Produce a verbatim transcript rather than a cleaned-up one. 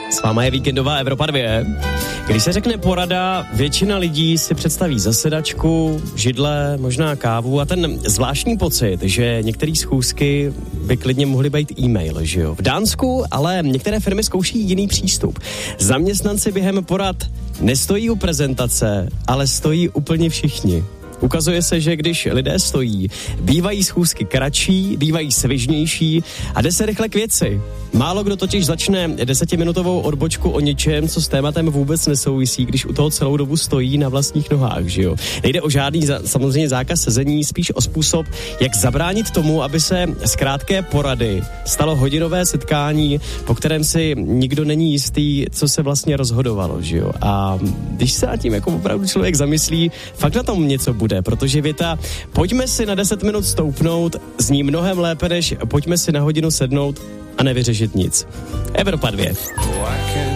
S váma je víkendová Evropa dva. Když se řekne porada, většina lidí si představí zasedačku, židle, možná kávu a ten zvláštní pocit, že některé schůzky by klidně mohly být e-mail, že jo. V Dánsku ale některé firmy zkouší jiný přístup. Zaměstnanci během porad nestojí u prezentace, ale stojí úplně všichni. Ukazuje se, že když lidé stojí, bývají schůzky kratší, bývají svižnější a jde se rychle k věci. Málo kdo totiž začne desetiminutovou odbočku o něčem, co s tématem vůbec nesouvisí, když u toho celou dobu stojí na vlastních nohách, že jo. Nejde o žádný za, samozřejmě zákaz sezení, spíš o způsob, jak zabránit tomu, aby se z krátké porady stalo hodinové setkání, po kterém si nikdo není jistý, co se vlastně rozhodovalo, že jo. A když se nad tím jako opravdu člověk zamyslí, fakt na tom něco bude, protože věta pojďme si na deset minut stoupnout zní mnohem lépe, než pojďme si na hodinu sednout a nevyřešit nic. Evropa dva.